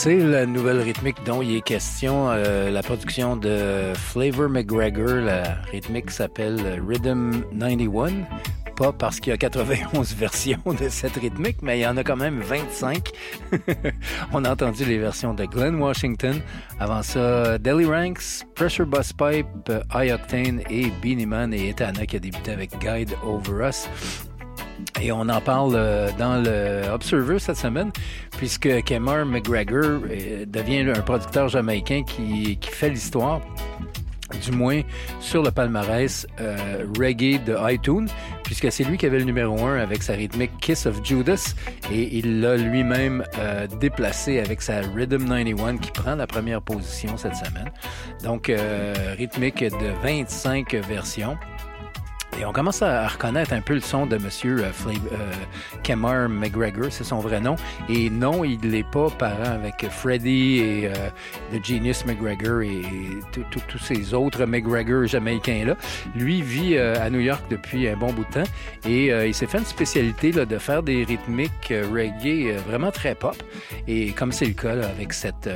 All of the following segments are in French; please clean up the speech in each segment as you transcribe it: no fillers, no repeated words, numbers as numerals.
C'est la nouvelle rythmique dont il est question, la production de Flavor McGregor. La rythmique s'appelle Rhythm 91. Pas parce qu'il y a 91 versions de cette rythmique, mais il y en a quand même 25. On a entendu les versions de Glenn Washington. Avant ça, Deli Ranks, Pressure Bus Pipe, High Octane et Beenie Man et Etana qui a débuté avec Guide Over Us. Et on en parle dans le Observer cette semaine, puisque Kemar McGregor devient un producteur jamaïcain qui fait l'histoire, du moins sur le palmarès reggae de iTunes, puisque c'est lui qui avait le numéro 1 avec sa rythmique Kiss of Judas, et il l'a lui-même déplacé avec sa Rhythm 91 qui prend la première position cette semaine. Donc, rythmique de 25 versions. Et on commence à reconnaître un peu le son de Monsieur Kemar McGregor, c'est son vrai nom. Et non, il n'est pas parent avec Freddie et The Genius McGregor et tous ces autres McGregor jamaïcains-là. Lui vit à New York depuis un bon bout de temps et il s'est fait une spécialité là, de faire des rythmiques reggae vraiment très pop. Et comme c'est le cas là, avec cette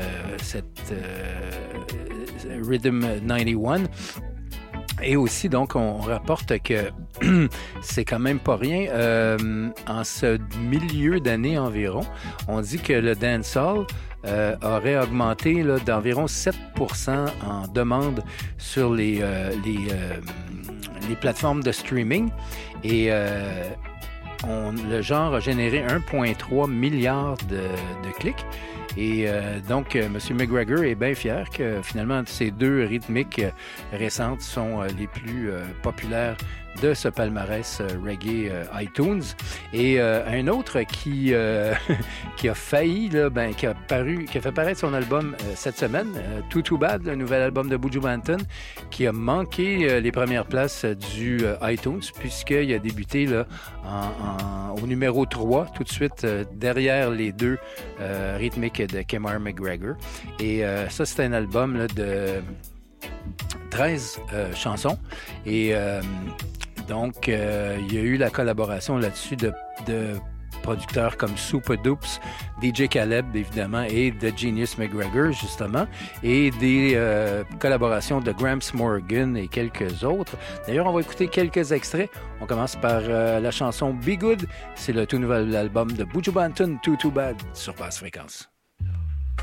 Rhythm 91, et aussi, donc, on rapporte que c'est quand même pas rien. En ce milieu d'année environ, on dit que le dancehall aurait augmenté là, d'environ 7% en demande sur les plateformes de streaming. Et le genre a généré 1,3 milliard de clics. Et donc, M. McGregor est bien fier que finalement ces deux rythmiques récentes sont les plus populaires de ce palmarès reggae iTunes. Et un autre qui a failli, là, qui a fait paraître son album cette semaine, Too Bad, le nouvel album de Buju Banton, qui a manqué les premières places du iTunes, puisqu'il a débuté là, au numéro 3, tout de suite derrière les deux rythmiques de Kemar McGregor. Et ça, c'est un album là, de 13 chansons. Et donc, il y a eu la collaboration là-dessus de producteurs comme Super Dupes, DJ Caleb, évidemment, et The Genius McGregor, justement, et des collaborations de Gramps Morgan et quelques autres. D'ailleurs, on va écouter quelques extraits. On commence par la chanson Be Good. C'est le tout nouvel album de Buju Banton, Too Bad, sur Basse Fréquence.